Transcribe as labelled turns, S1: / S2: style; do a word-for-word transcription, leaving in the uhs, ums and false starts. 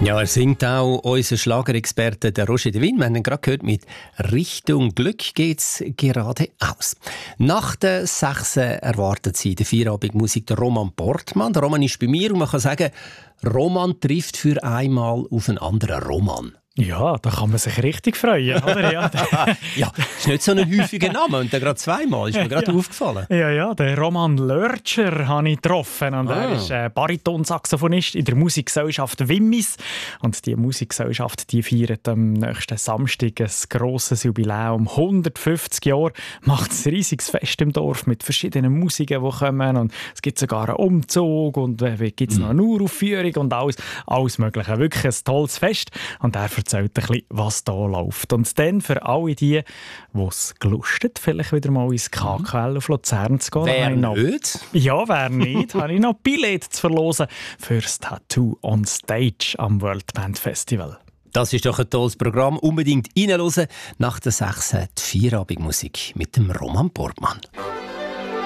S1: Ja, er singt auch unser Schlagerexperte der Roger de Win. Wir haben ihn gerade gehört, mit «Richtung Glück geht's geradeaus». Nach der sechs erwartet sie die Feierabendmusik der Roman Portmann. Der Roman ist bei mir und man kann sagen, Roman trifft für einmal auf einen anderen Roman.
S2: Ja, da kann man sich richtig freuen, oder? Ja,
S1: ja, ist nicht so ein häufiger Name und der gerade zweimal, ist mir gerade
S2: ja.
S1: aufgefallen.
S2: Ja, ja, den Roman Lörtscher habe ich getroffen und ah. er ist äh, Baritonsaxophonist in der Musikgesellschaft Wimmis und die Musikgesellschaft, die feiert am nächsten Samstag ein grosses Jubiläum, hundertfünfzig Jahre, macht ein riesiges Fest im Dorf mit verschiedenen Musiken, die kommen und es gibt sogar einen Umzug und äh, gibt es noch eine Uraufführung und alles, alles Mögliche. Wirklich ein tolles Fest und er erzählt ein bisschen, was da läuft. Und dann für alle die, die es gelustet, vielleicht wieder mal ins K K L auf Luzern zu gehen.
S1: Wer
S2: noch,
S1: nicht?
S2: Ja, wer nicht? Habe ich noch Billett zu verlosen fürs Tattoo on Stage am World Band Festival.
S1: Das ist doch ein tolles Programm. Unbedingt reinhören. Nach der sechs die Feierabendmusik mit dem Roman Portmann.